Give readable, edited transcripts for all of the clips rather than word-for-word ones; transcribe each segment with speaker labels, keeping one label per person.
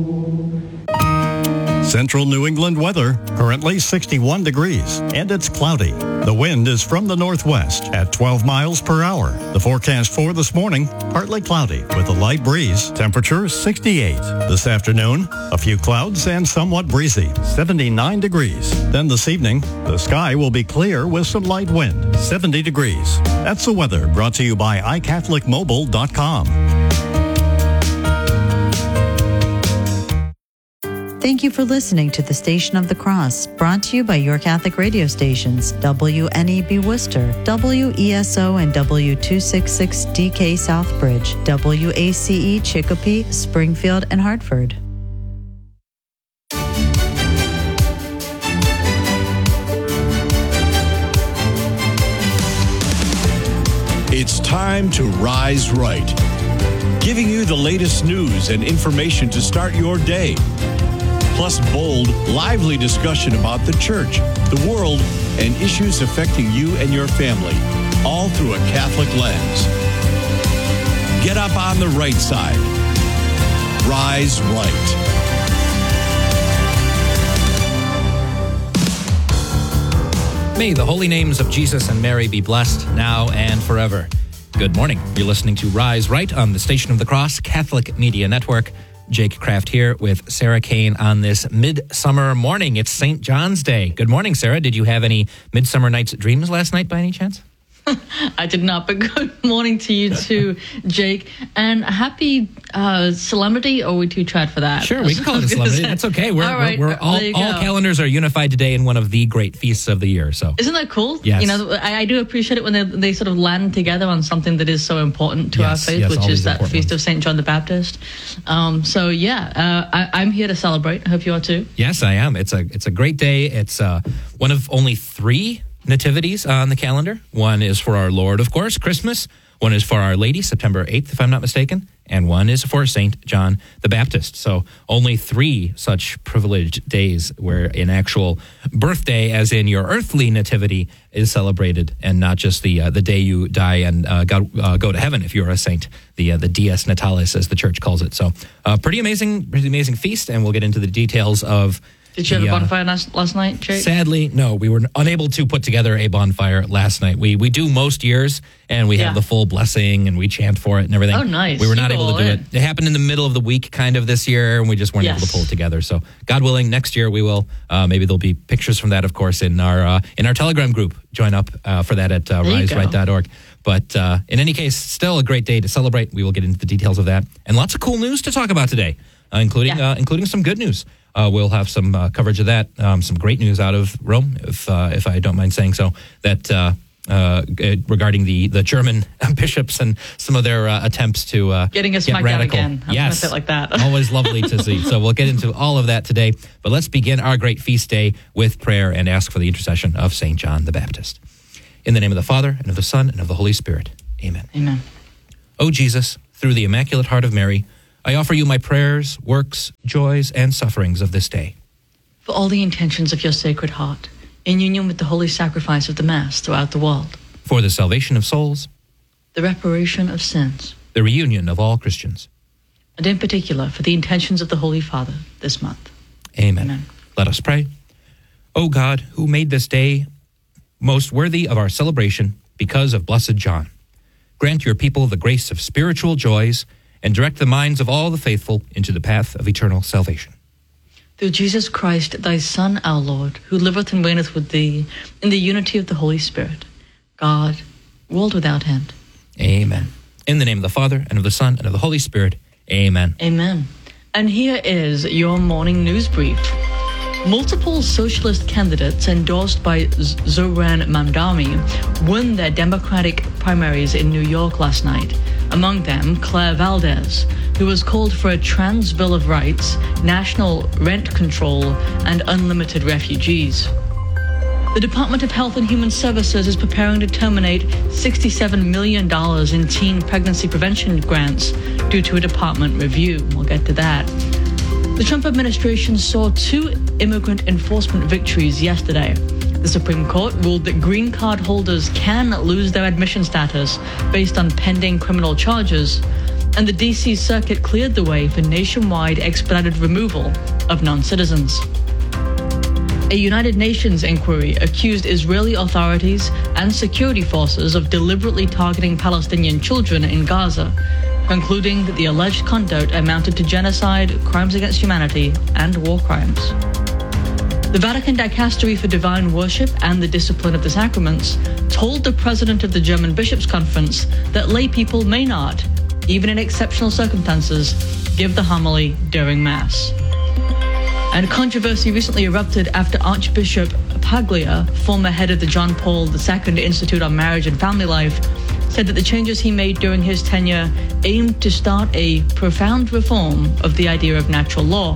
Speaker 1: Central New England weather, currently 61 degrees, and it's cloudy. The wind is from the northwest at 12 miles per hour. The forecast for this morning, partly cloudy with a light breeze, temperature 68. This afternoon, a few clouds and somewhat breezy, 79 degrees. Then this evening, the sky will be clear with some light wind, 70 degrees. That's the weather brought to you by iCatholicMobile.com.
Speaker 2: Thank you for listening to the Station of the Cross, brought to you by your Catholic radio stations, WNEB Worcester, WESO and W266DK Southbridge, WACE Chicopee, Springfield, and Hartford.
Speaker 3: It's time to rise right, giving you the latest news and information to start your day. Plus bold, lively discussion about the church, the world, and issues affecting you and your family, all through a Catholic lens. Get up on the right side. Rise right.
Speaker 4: May the holy names of Jesus and Mary be blessed now and forever. Good morning. You're listening to Rise Right on the Station of the Cross Catholic Media Network. Jake Kraft here with Sarah Kane on this midsummer morning. It's St. John's Day. Good morning, Sarah. Did you have any Midsummer Night's Dreams last night by any chance?
Speaker 5: I did not, but good morning to you too, Jake. And happy Solemnity, or are we too trad for that?
Speaker 4: Sure, we can call it a Solemnity. That's okay. All calendars are unified today in one of the great feasts of the year. So
Speaker 5: isn't that cool?
Speaker 4: Yes.
Speaker 5: You know, I do appreciate it when they sort of land together on something that is so important to our faith, which is that feast of St. John the Baptist. I'm here to celebrate. I hope you are too.
Speaker 4: Yes, I am. It's a great day. It's one of only 3 nativities on the calendar. One is for our Lord, of course, Christmas. One is for Our Lady, September 8th, if I'm not mistaken. And one is for St. John the Baptist. So only 3 such privileged days where an actual birthday, as in your earthly nativity, is celebrated, and not just the day you die and go to heaven if you're a saint, the Dies Natalis, as the church calls it. So pretty amazing feast, and we'll get into the details of.
Speaker 5: Did you have a bonfire last night, Jake?
Speaker 4: Sadly, no. We were unable to put together a bonfire last night. We do most years, and we have the full blessing, and we chant for it and everything.
Speaker 5: Oh, nice.
Speaker 4: We were not able to do it. It happened in the middle of the week kind of this year, and we just weren't able to pull it together. So God willing, next year we will. Maybe there'll be pictures from that, of course, in our Telegram group. Join up for that at riseright.org. But in any case, still a great day to celebrate. We will get into the details of that. And lots of cool news to talk about today, including some good news. We'll have some coverage of that, some great news out of Rome, if I don't mind saying so, that regarding the German bishops and some of their attempts to
Speaker 5: getting us
Speaker 4: get radical.
Speaker 5: Again. Yes, like that.
Speaker 4: Always lovely to see. So we'll get into all of that today. But let's begin our great feast day with prayer and ask for the intercession of St. John the Baptist. In the name of the Father, and of the Son, and of the Holy Spirit. Amen.
Speaker 5: Amen.
Speaker 4: O Jesus, through the Immaculate Heart of Mary, I offer you my prayers, works, joys, and sufferings of this day.
Speaker 5: For all the intentions of your Sacred Heart, in union with the holy sacrifice of the Mass throughout the world.
Speaker 4: For the salvation of souls.
Speaker 5: The reparation of sins.
Speaker 4: The reunion of all Christians.
Speaker 5: And in particular, for the intentions of the Holy Father this month.
Speaker 4: Amen.
Speaker 5: Amen.
Speaker 4: Let us pray. O God, who made this day most worthy of our celebration because of Blessed John, grant your people the grace of spiritual joys and direct the minds of all the faithful into the path of eternal salvation.
Speaker 5: Through Jesus Christ, thy Son, our Lord, who liveth and reigneth with thee in the unity of the Holy Spirit, God, world without end.
Speaker 4: Amen. In the name of the Father, and of the Son, and of the Holy Spirit. Amen.
Speaker 5: Amen. And here is your morning news brief. Multiple socialist candidates endorsed by Zoran Mamdani won their Democratic primaries in New York last night. Among them, Claire Valdez, who has called for a trans Bill of Rights, national rent control, and unlimited refugees. The Department of Health and Human Services is preparing to terminate $67 million in teen pregnancy prevention grants due to a department review. We'll get to that. The Trump administration saw 2 immigrant enforcement victories yesterday. The Supreme Court ruled that green card holders can lose their admission status based on pending criminal charges. and the DC Circuit cleared the way for nationwide expedited removal of non-citizens. A United Nations inquiry accused Israeli authorities and security forces of deliberately targeting Palestinian children in Gaza, concluding that the alleged conduct amounted to genocide, crimes against humanity, and war crimes. The Vatican Dicastery for Divine Worship and the Discipline of the Sacraments told the president of the German Bishops' Conference that lay people may not, even in exceptional circumstances, give the homily during Mass. And controversy recently erupted after Archbishop Paglia, former head of the John Paul II Institute on Marriage and Family Life, said that the changes he made during his tenure aimed to start a profound reform of the idea of natural law.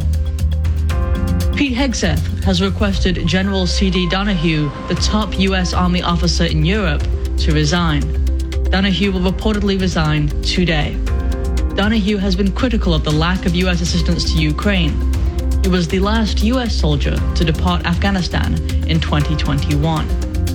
Speaker 5: Pete Hegseth has requested General C.D. Donahue, the top U.S. Army officer in Europe, to resign. Donahue will reportedly resign today. Donahue has been critical of the lack of U.S. assistance to Ukraine. He was the last U.S. soldier to depart Afghanistan in 2021.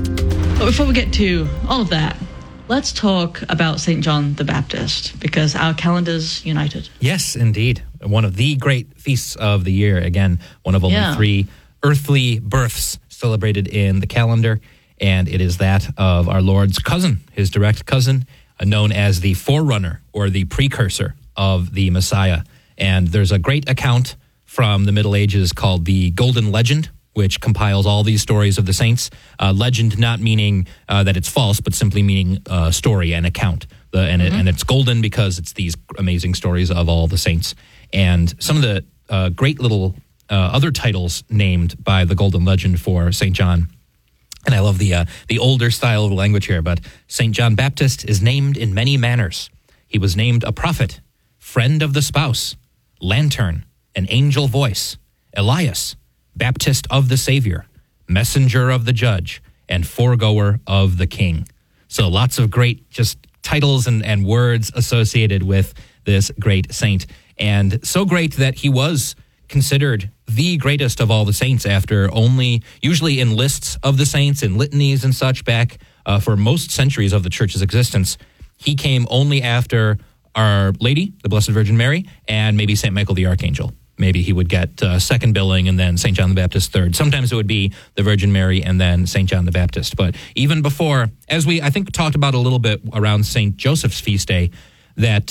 Speaker 5: But before we get to all of that, let's talk about St. John the Baptist, because our calendar's united.
Speaker 4: Yes, indeed. One of the great feasts of the year. Again, one of only 3 earthly births celebrated in the calendar, and it is that of our Lord's cousin, his direct cousin, known as the forerunner or the precursor of the Messiah. And there's a great account from the Middle Ages called the Golden Legend, which compiles all these stories of the saints. Legend not meaning that it's false, but simply meaning story and account. And it's golden because it's these amazing stories of all the saints. And some of the great little other titles named by the Golden Legend for St. John. And I love the older style of language here, but St. John Baptist is named in many manners. He was named a prophet, friend of the spouse, lantern, an angel voice, Elias, Baptist of the Savior, messenger of the judge, and foregoer of the king. So lots of great just titles and words associated with this great saint. And so great that he was considered the greatest of all the saints after only, usually in lists of the saints, in litanies and such back for most centuries of the church's existence. He came only after Our Lady, the Blessed Virgin Mary, and maybe St. Michael the Archangel. Maybe he would get second billing and then St. John the Baptist third. Sometimes it would be the Virgin Mary and then St. John the Baptist. But even before, as we, I think, talked about a little bit around St. Joseph's feast day, that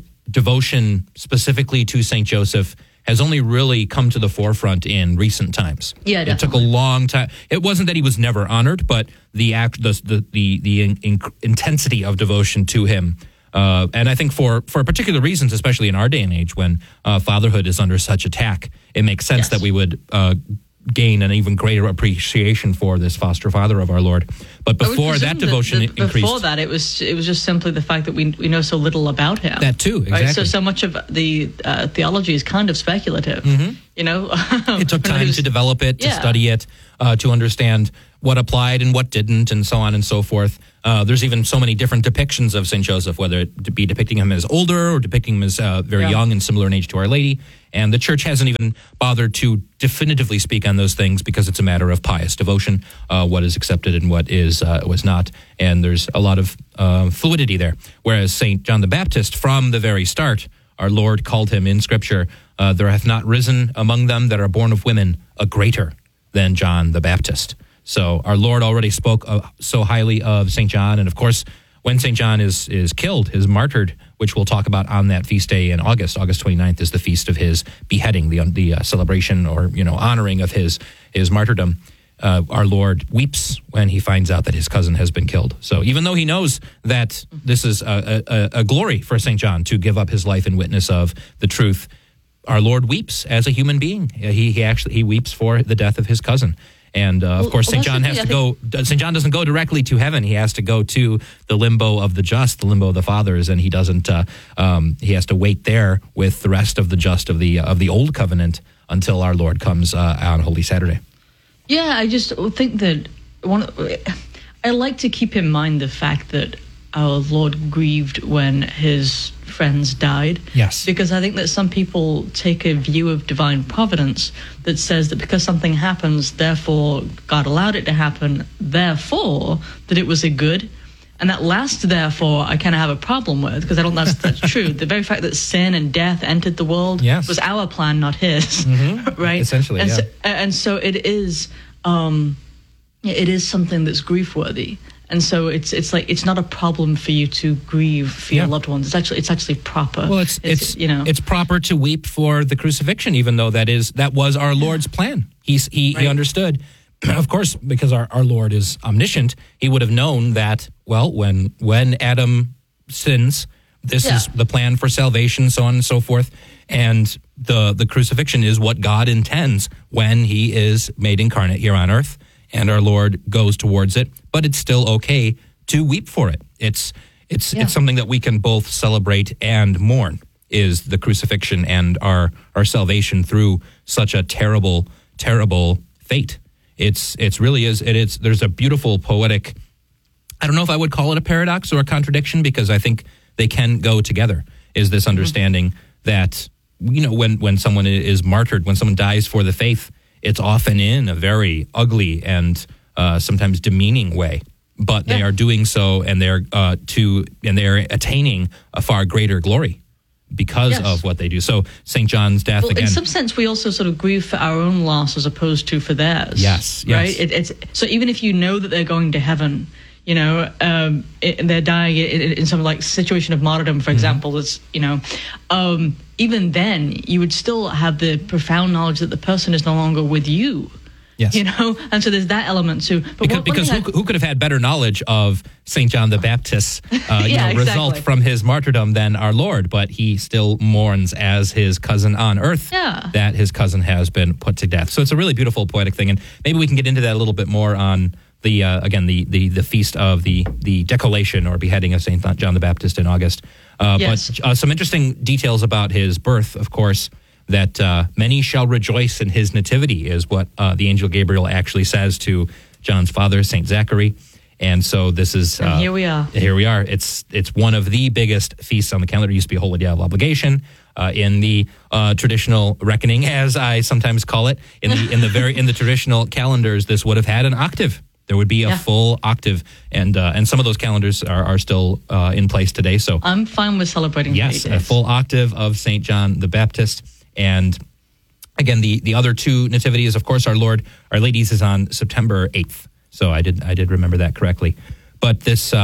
Speaker 4: devotion specifically to St. Joseph has only really come to the forefront in recent times.
Speaker 5: Yeah, definitely.
Speaker 4: It took a long time. It wasn't that he was never honored, but the intensity of devotion to him. And I think for particular reasons, especially in our day and age when fatherhood is under such attack, it makes sense that we would gain an even greater appreciation for this foster father of our Lord. But before that devotion increased.
Speaker 5: Before that, it was just simply the fact that we know so little about him.
Speaker 4: That too, exactly.
Speaker 5: Right? So much of the theology is kind of speculative.
Speaker 4: Mm-hmm.
Speaker 5: You know,
Speaker 4: it took time to develop it, to study it, to understand what applied and what didn't, and so on and so forth. There's even so many different depictions of St. Joseph, whether it be depicting him as older or depicting him as very young and similar in age to Our Lady. And the church hasn't even bothered to definitively speak on those things because it's a matter of pious devotion, what is accepted and what is was not. And there's a lot of fluidity there. Whereas St. John the Baptist, from the very start, our Lord called him in Scripture, there hath not risen among them that are born of women a greater than John the Baptist. So our Lord already spoke so highly of St. John. And of course, when St. John is killed, is martyred, which we'll talk about on that feast day in August 29th is the feast of his beheading, the celebration or, honoring of his martyrdom. Our Lord weeps when he finds out that his cousin has been killed. So even though he knows that this is a glory for St. John to give up his life in witness of the truth, our Lord weeps as a human being. He weeps for the death of his cousin. And of course, St. John has to go. St. John doesn't go directly to heaven. He has to go to the limbo of the just, the limbo of the fathers, and he doesn't. He has to wait there with the rest of the just of the old covenant until our Lord comes on Holy Saturday.
Speaker 5: Yeah, I just think that I like to keep in mind the fact that our Lord grieved when his friends died.
Speaker 4: Yes.
Speaker 5: Because I think that some people take a view of divine providence that says that because something happens, therefore God allowed it to happen, therefore that it was a good. And that last, therefore, I kind of have a problem with, because I don't think that's true. The very fact that sin and death entered the world was our plan, not his, right?
Speaker 4: Essentially,
Speaker 5: and so it is something that's grief-worthy. And so it's not a problem for you to grieve for your loved ones. It's actually proper.
Speaker 4: Well, it's proper to weep for the crucifixion, even though that was our Lord's plan. He understood. Of course, because our Lord is omniscient, he would have known that, well, when Adam sins, this is the plan for salvation, so on and so forth. And the crucifixion is what God intends when he is made incarnate here on earth, and our Lord goes towards it. But it's still okay to weep for it. It's something that we can both celebrate and mourn, is the crucifixion and our salvation through such a terrible, terrible fate. It really is. There's a beautiful poetic, I don't know if I would call it a paradox or a contradiction, because I think they can go together, is this understanding that, when someone is martyred, when someone dies for the faith, it's often in a very ugly and sometimes demeaning way. But they are doing so, and they're attaining a far greater glory because of what they do. So St. John's death, again.
Speaker 5: In some sense, we also sort of grieve for our own loss as opposed to for theirs.
Speaker 4: Yes.
Speaker 5: Right? So even if you know that they're going to heaven, they're dying in some like situation of martyrdom, for example, it's, even then you would still have the profound knowledge that the person is no longer with you.
Speaker 4: Yes.
Speaker 5: And so there's that element too. But
Speaker 4: because who could have had better knowledge of St. John the Baptist's result from his martyrdom than our Lord? But he still mourns as his cousin on earth that his cousin has been put to death. So it's a really beautiful poetic thing. And maybe we can get into that a little bit more on the feast of the decollation or beheading of St. John the Baptist in August. But some interesting details about his birth, of course, that many shall rejoice in his nativity is what the angel Gabriel actually says to John's father, St. Zachary. And so this is...
Speaker 5: and here we are.
Speaker 4: Here we are. It's one of the biggest feasts on the calendar. It used to be Holy Day of Obligation. In the traditional reckoning, as I sometimes call it, in the traditional calendars, this would have had an octave. There would be a full octave, and some of those calendars are still in place today. So
Speaker 5: I'm fine with celebrating.
Speaker 4: Yes, a full octave of St. John the Baptist. And again, the other two nativities, of course, Our Lady's is on September 8th. So I did remember that correctly. But this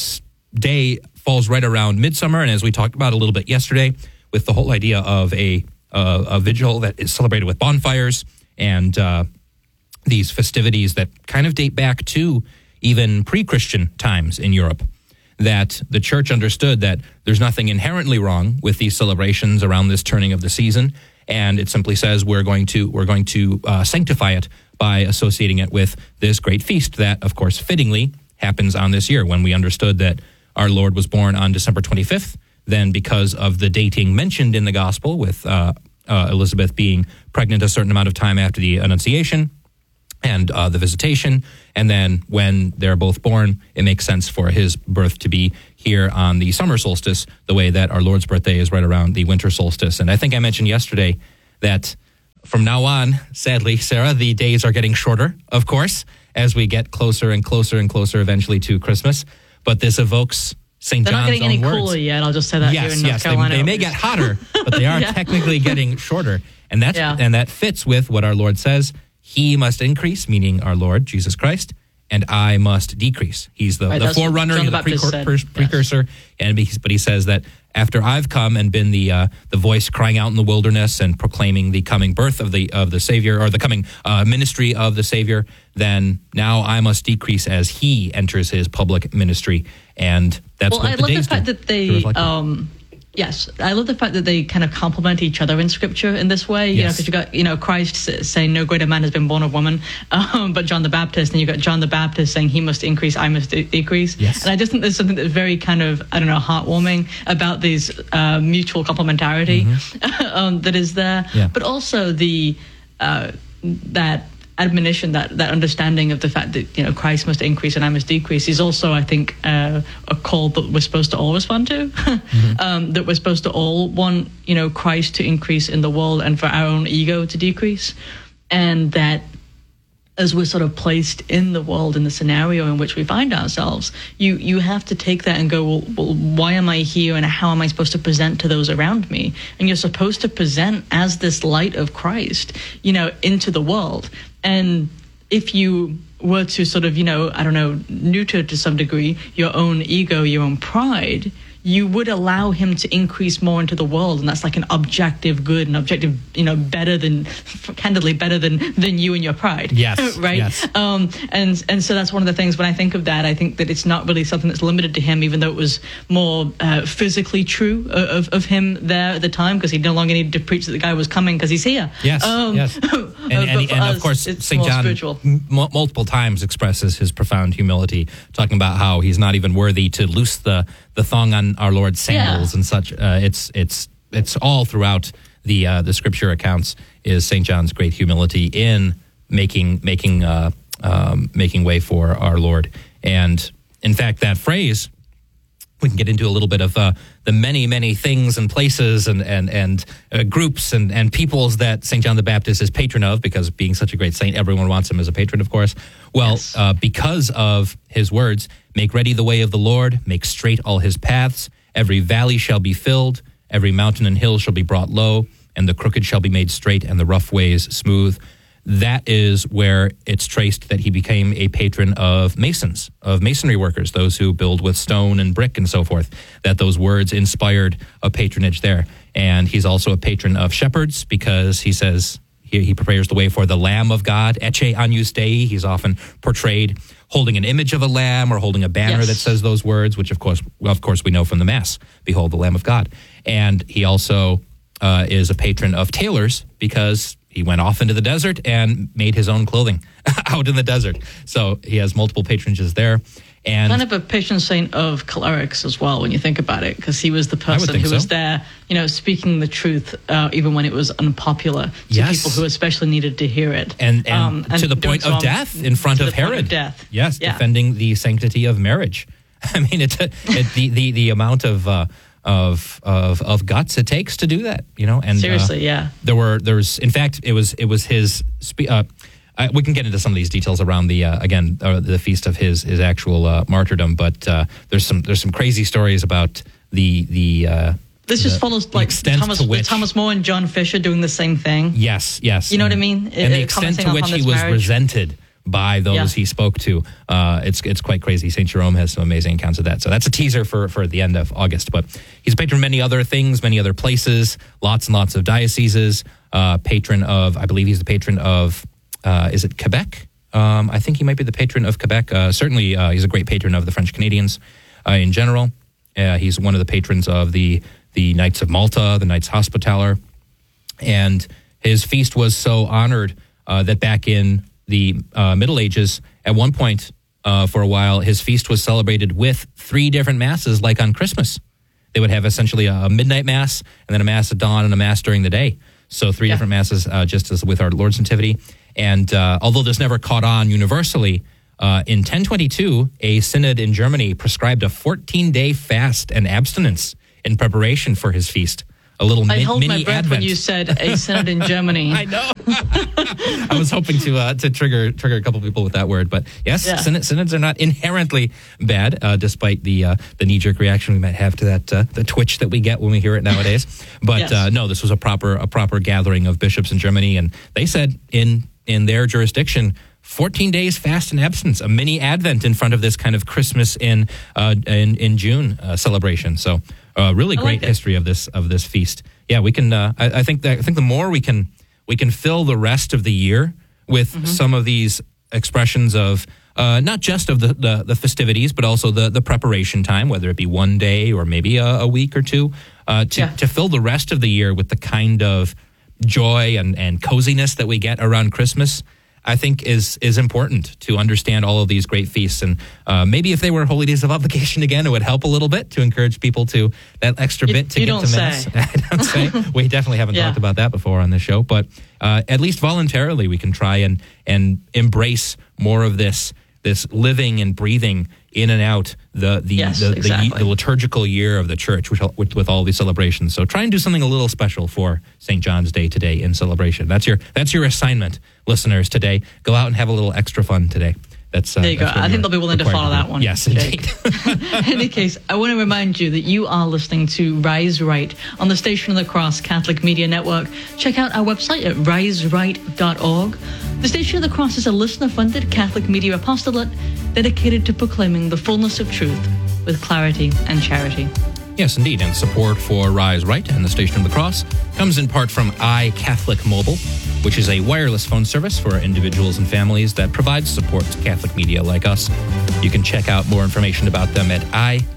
Speaker 4: day falls right around midsummer, and as we talked about a little bit yesterday, with the whole idea of a vigil that is celebrated with bonfires and these festivities that kind of date back to even pre-Christian times in Europe, that the church understood that there's nothing inherently wrong with these celebrations around this turning of the season, and it simply says we're going to sanctify it by associating it with this great feast that, of course, fittingly happens on this year. When we understood that our Lord was born on December 25th, then because of the dating mentioned in the gospel with Elizabeth being pregnant a certain amount of time after the Annunciation and the visitation, and then when they're both born, it makes sense for his birth to be here on the summer solstice, the way that our Lord's birthday is right around the winter solstice. And I think I mentioned yesterday that from now on, sadly, Sarah, the days are getting shorter, of course, as we get closer and closer and closer eventually to Christmas. But this evokes St. John's own words.
Speaker 5: They're not getting any cooler yet, I'll just say that here in North Carolina.
Speaker 4: They may get hotter, but they are technically getting shorter. And that fits with what our Lord says. He must increase, meaning our Lord, Jesus Christ, and I must decrease. He's the forerunner, he's the precursor, but he says that after I've come and been the voice crying out in the wilderness and proclaiming the coming birth of the Savior, or the coming ministry of the Savior, then now I must decrease as he enters his public ministry. And that's what the days do. I love the fact that they...
Speaker 5: Yes, I love the fact that they kind of complement each other in Scripture in this way. Because you got Christ saying, "No greater man has been born of woman," but John the Baptist, and you got John the Baptist saying, "He must increase, I must decrease."
Speaker 4: Yes.
Speaker 5: And I just think there's something that's very kind of heartwarming about these mutual complementarity that is there.
Speaker 4: Yeah.
Speaker 5: But also that admonition, that understanding of the fact that Christ must increase and I must decrease is also, I think, a call that we're supposed to all respond to. That we're supposed to all want Christ to increase in the world and for our own ego to decrease, and that as we're sort of placed in the world, in the scenario in which we find ourselves, you have to take that and go, well, why am I here and how am I supposed to present to those around me? And you're supposed to present as this light of Christ, into the world. And if you were to sort of, neuter to some degree your own ego, your own pride, you would allow him to increase more into the world, and that's like an objective good, an objective, candidly better than you and your pride.
Speaker 4: Yes.
Speaker 5: Right.
Speaker 4: Yes.
Speaker 5: And so that's one of the things when I think of that, I think that it's not really something that's limited to him, even though it was more physically true of him there at the time, because he no longer needed to preach that the guy was coming because he's here.
Speaker 4: Yes. Yes. And of course, St. John multiple times expresses his profound humility, talking about how he's not even worthy to loose the thong on our Lord's sandals and such. It's all throughout the scripture accounts is St. John's great humility in making way for our Lord. And in fact, that phrase, we can get into a little bit of the many things and places and groups and peoples that St. John the Baptist is patron of, because being such a great saint, everyone wants him as a patron, of course. Well, yes. Because of his words, make ready the way of the Lord, make straight all his paths, every valley shall be filled, every mountain and hill shall be brought low, and the crooked shall be made straight, and the rough ways smooth. That is where it's traced that he became a patron of masons, of masonry workers, those who build with stone and brick and so forth, that those words inspired a patronage there. And he's also a patron of shepherds, because he says he prepares the way for the Lamb of God, Ecce Agnus Dei. He's often portrayed holding an image of a lamb or holding a banner that says those words, which of course we know from the Mass, behold the Lamb of God. And he also is a patron of tailors, because he went off into the desert and made his own clothing out in the desert. So he has multiple patronages there. And
Speaker 5: kind of a patron saint of clerics as well, when you think about it, because he was the person who was there, speaking the truth, even when it was unpopular to people who especially needed to hear it.
Speaker 4: And to the point of death in front of Herod. Yes, defending the sanctity of marriage. I mean, the amount of guts it takes to do that, and
Speaker 5: seriously,
Speaker 4: there's in fact it was his we can get into some of these details around the feast of his actual martyrdom, but there's some crazy stories about this
Speaker 5: just follows like Thomas More and John Fisher doing the same thing.
Speaker 4: Yes.
Speaker 5: You know what I mean?
Speaker 4: And the extent to which he was resented by those he spoke to. It's quite crazy. St. Jerome has some amazing accounts of that. So that's a teaser for the end of August. But he's a patron of many other things, many other places, lots and lots of dioceses, patron of, I believe he's the patron of, is it Quebec? I think he might be the patron of Quebec. Certainly, he's a great patron of the French Canadians in general. He's one of the patrons of the Knights of Malta, the Knights Hospitaller. And his feast was so honored that back in the Middle Ages, at one point for a while, his feast was celebrated with 3 different masses, like on Christmas. They would have essentially a midnight mass, and then a mass at dawn, and a mass during the day. So 3 different masses, just as with our Lord's Nativity. And although this never caught on universally, in 1022, a synod in Germany prescribed a 14-day fast and abstinence in preparation for his feast. A little mini Advent. I held my breath
Speaker 5: when you said a synod in Germany.
Speaker 4: I know. I was hoping to trigger a couple people with that word, but yes, synods are not inherently bad, despite the knee-jerk reaction we might have to that the twitch that we get when we hear it nowadays. But no, this was a proper gathering of bishops in Germany, and they said in their jurisdiction, 14 days fast and abstinence, a mini Advent in front of this kind of Christmas in June celebration. So. Really great history of this feast. Yeah, we can. I think the more we can fill the rest of the year with some of these expressions of not just of the festivities, but also the preparation time, whether it be one day or maybe a week or two, to fill the rest of the year with the kind of joy and coziness that we get around Christmas. I think is important to understand all of these great feasts. And maybe if they were holy days of obligation again, it would help a little bit to encourage people to that extra bit to get to Mass. I don't say. We definitely haven't talked about that before on this show, but at least voluntarily we can try and embrace more of this living and breathing in and out the liturgical year of the church with all these celebrations. So try and do something a little special for St. John's Day today in celebration. That's your assignment, listeners, today. Go out and have a little extra fun today. There you go.
Speaker 5: I think they'll be willing to follow that one.
Speaker 4: Yes, indeed.
Speaker 5: In any case, I want to remind you that you are listening to Rise Right on the Station of the Cross Catholic Media Network. Check out our website at riseright.org. The Station of the Cross is a listener-funded Catholic media apostolate dedicated to proclaiming the fullness of truth with clarity and charity.
Speaker 4: Yes, indeed. And support for Rise Right and the Station of the Cross comes in part from iCatholic Mobile, which is a wireless phone service for individuals and families that provides support to Catholic media like us. You can check out more information about them at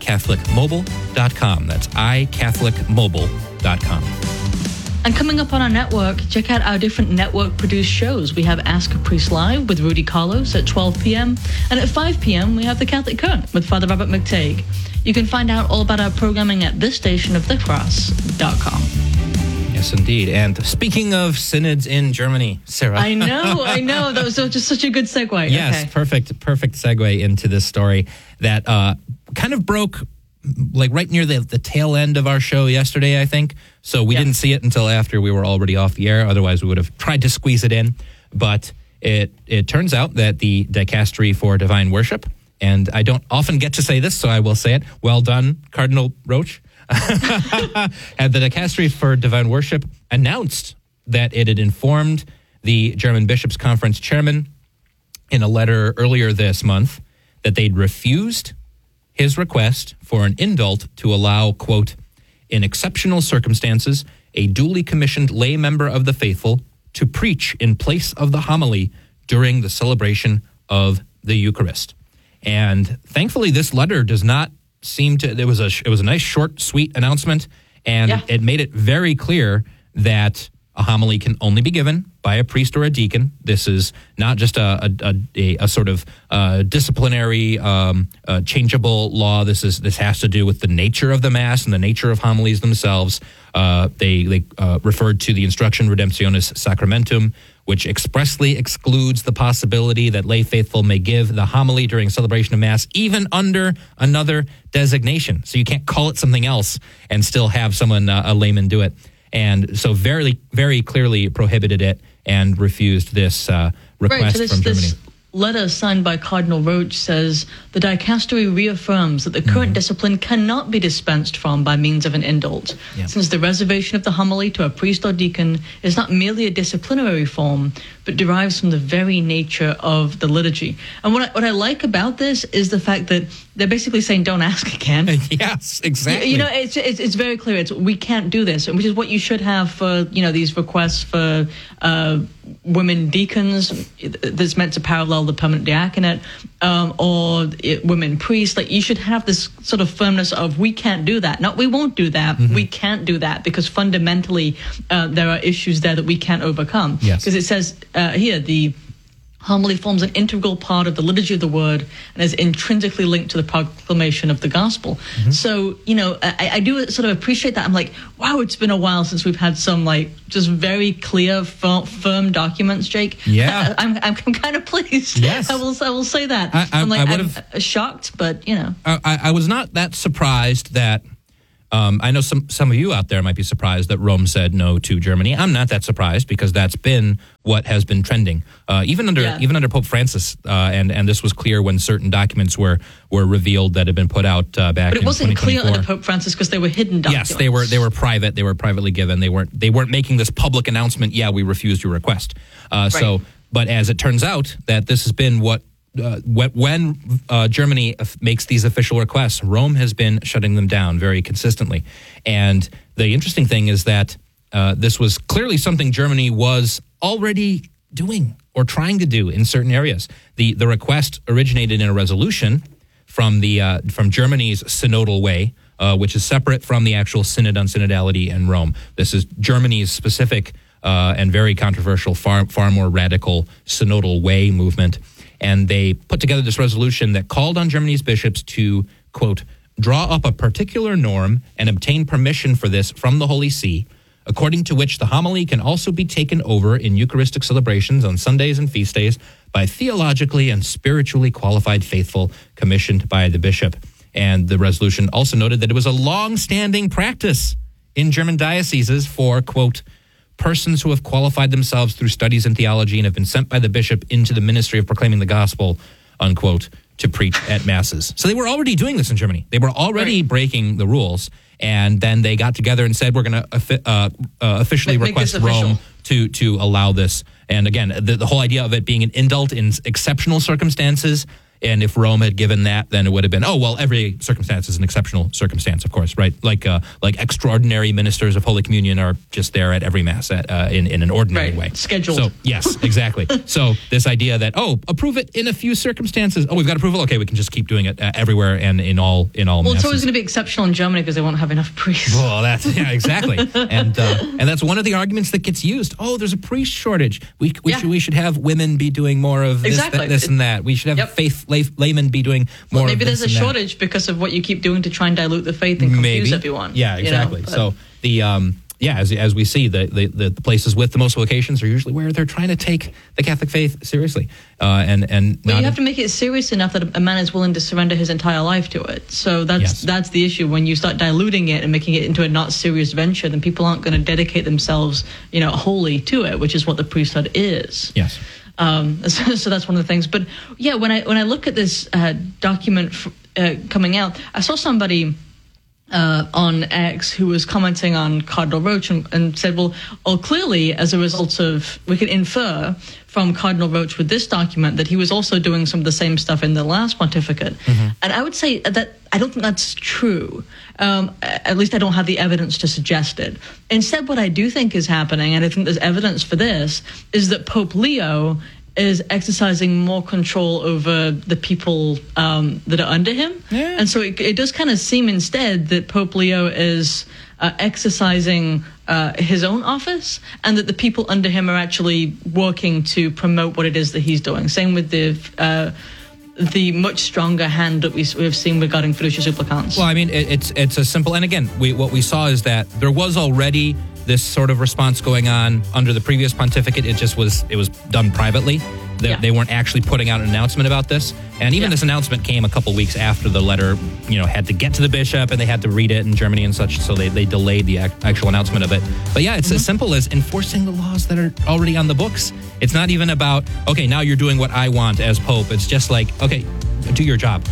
Speaker 4: iCatholicMobile.com. That's iCatholicMobile.com.
Speaker 5: And coming up on our network, check out our different network-produced shows. We have Ask a Priest Live with Rudy Carlos at 12 p.m. And at 5 p.m., we have The Catholic Current with Father Robert McTague. You can find out all about our programming at thisstationofthecross.com.
Speaker 4: Yes, indeed. And speaking of synods in Germany, Sarah.
Speaker 5: I know. That was just such a good segue.
Speaker 4: Yes, okay. Perfect segue into this story that kind of broke like right near the tail end of our show yesterday, I think. So we didn't see it until after we were already off the air. Otherwise, we would have tried to squeeze it in. But it turns out that the Dicastery for Divine Worship, and I don't often get to say this, so I will say it. Well done, Cardinal Roach. And the Dicastery for Divine Worship announced that it had informed the German Bishops' Conference chairman in a letter earlier this month that they'd refused his request for an indult to allow, quote, in exceptional circumstances, a duly commissioned lay member of the faithful to preach in place of the homily during the celebration of the Eucharist. And thankfully, this letter does not seem to. It was a nice, short, sweet announcement, and it made it very clear that a homily can only be given by a priest or a deacon. This is not just a sort of disciplinary, changeable law. This has to do with the nature of the Mass and the nature of homilies themselves. They referred to the Instruction Redemptionis Sacramentum, which expressly excludes the possibility that lay faithful may give the homily during celebration of Mass, even under another designation. So you can't call it something else and still have someone, a layman, do it. And so very, very clearly prohibited it and refused this request from Germany.
Speaker 5: This letter signed by Cardinal Roach says the Dicastery reaffirms that the current discipline cannot be dispensed from by means of an indult, since the reservation of the homily to a priest or deacon is not merely a disciplinary form, but derives from the very nature of the liturgy. And what I like about this is the fact that they're basically saying, don't ask again.
Speaker 4: Yes, exactly.
Speaker 5: You know, it's very clear. We can't do this, which is what you should have for, these requests for women deacons that's meant to parallel the permanent diaconate, or women priests. Like, you should have this sort of firmness of, we can't do that. Not we won't do that. We can't do that because fundamentally there are issues there that we can't overcome.
Speaker 4: Yes.
Speaker 5: Because it says here, the homily forms an integral part of the liturgy of the word and is intrinsically linked to the proclamation of the gospel. So, I do sort of appreciate that. I'm like, wow, it's been a while since we've had some just very clear, firm documents, Jake.
Speaker 4: Yeah.
Speaker 5: I'm kind of pleased.
Speaker 4: Yes.
Speaker 5: I will say that. I'm shocked, but
Speaker 4: I was not that surprised that. I know some of you out there might be surprised that Rome said no to Germany. I'm not that surprised because that's been what has been trending, even under Pope Francis, and this was clear when certain documents were revealed that had been put out back in 2024.
Speaker 5: But it wasn't clear under Pope Francis because they were hidden documents.
Speaker 4: Yes, they were private. They were privately given. They weren't making this public announcement. Yeah, we refused your request. So, but as it turns out, that this has been what. When Germany makes these official requests, Rome has been shutting them down very consistently. And the interesting thing is that this was clearly something Germany was already doing or trying to do in certain areas. The request originated in a resolution from Germany's synodal way, which is separate from the actual synod on synodality in Rome. This is Germany's specific and very controversial, far more radical synodal way movement. And they put together this resolution that called on Germany's bishops to, quote, draw up a particular norm and obtain permission for this from the Holy See according to which the homily can also be taken over in Eucharistic celebrations on Sundays and feast days by theologically and spiritually qualified faithful commissioned by the bishop. And the resolution also noted that it was a long-standing practice in German dioceses for, quote, persons who have qualified themselves through studies in theology and have been sent by the bishop into the ministry of proclaiming the gospel, unquote, to preach at masses. So they were already doing this in Germany. They were already breaking the rules. And then they got together and said, we're going to officially request Rome to allow this. And again, the whole idea of it being an indult in exceptional circumstances. And if Rome had given that, then it would have been, oh, well, every circumstance is an exceptional circumstance, of course, right? Like extraordinary ministers of Holy Communion are just there at every Mass in an ordinary way.
Speaker 5: Scheduled.
Speaker 4: So, yes, exactly. So this idea that, approve it in a few circumstances. Oh, we've got approval? Okay, we can just keep doing it everywhere and in all
Speaker 5: Well,
Speaker 4: Masses.
Speaker 5: it's always going to be exceptional in Germany because they won't have enough priests.
Speaker 4: Well, exactly. And that's one of the arguments that gets used. Oh, there's a priest shortage. We should have women be doing more of this, this and that. We should have laymen be doing more.
Speaker 5: Maybe
Speaker 4: of this
Speaker 5: there's a
Speaker 4: and
Speaker 5: shortage because of what you keep doing to try and dilute the faith and confuse everyone.
Speaker 4: Yeah, exactly. So the as we see, the places with the most vocations are usually where they're trying to take the Catholic faith seriously.
Speaker 5: But you have to make it serious enough that a man is willing to surrender his entire life to it. So that's the issue. When you start diluting it and making it into a not serious venture, then people aren't going to dedicate themselves, wholly to it, which is what the priesthood is.
Speaker 4: Yes.
Speaker 5: So that's one of the things. But yeah, when I look at this document coming out, I saw somebody on X who was commenting on Cardinal Roach and said, well, clearly as a result of, we can infer from Cardinal Roach with this document that he was also doing some of the same stuff in the last pontificate. Mm-hmm. And I would say that I don't think that's true. At least I don't have the evidence to suggest it. Instead, what I do think is happening, and I think there's evidence for this, is that Pope Leo is exercising more control over the people that are under him. Yeah. And so it does kind of seem instead that Pope Leo is exercising his own office, and that the people under him are actually working to promote what it is that he's doing. Same with the much stronger hand that we have seen regarding Fiducia Supplicans.
Speaker 4: Well, I mean, it's a simple, and again, what we saw is that there was already this sort of response going on under the previous pontificate. It was done privately. They weren't actually putting out an announcement about this. And even this announcement came a couple weeks after the letter, had to get to the bishop and they had to read it in Germany and such. So they delayed the actual announcement of it. But yeah, it's as simple as enforcing the laws that are already on the books. It's not even about, okay, now you're doing what I want as Pope. It's just like, okay, do your job.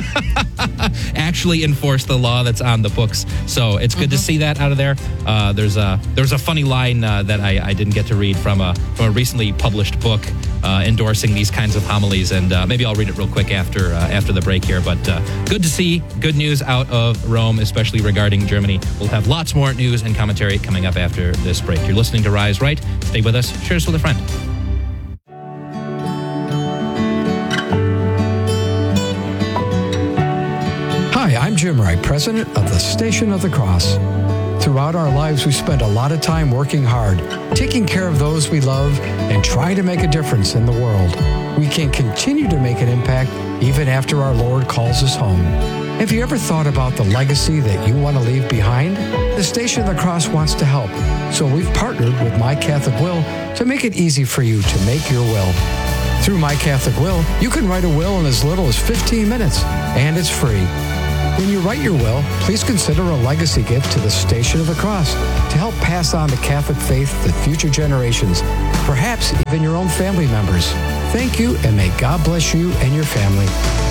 Speaker 4: Actually enforce the law that's on the books. So it's good to see that out of there. There's a funny line that I didn't get to read from a recently published book endorsing these kinds of homilies, and maybe I'll read it real quick after the break here. But good to see good news out of Rome, especially regarding Germany. We'll have lots more news and commentary coming up after this break. You're listening to Rise Right. Stay with us. Share us with a friend.
Speaker 6: Hi, I'm Jim Wright, president of the Station of the Cross. Throughout our lives, we spend a lot of time working hard, taking care of those we love, and trying to make a difference in the world. We can continue to make an impact even after our Lord calls us home. Have you ever thought about the legacy that you want to leave behind? The Station of the Cross wants to help, so we've partnered with My Catholic Will to make it easy for you to make your will. Through My Catholic Will, you can write a will in as little as 15 minutes, and it's free. When you write your will, please consider a legacy gift to the Station of the Cross to help pass on the Catholic faith to future generations, perhaps even your own family members. Thank you, and may God bless you and your family.